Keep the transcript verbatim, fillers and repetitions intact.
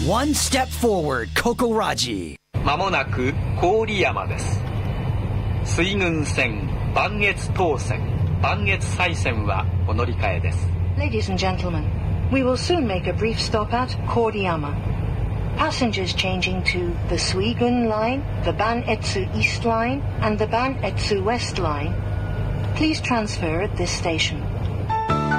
One step forward, Kokoraji. まもなく郡山です。水郡線、磐越東線、磐越西線はお乗り換えです。 Ladies and gentlemen, we will soon make a brief stop at Koriyama. Passengers changing to the Suigun Line, the Banetsu East Line, and the Banetsu West Line, please transfer at this station.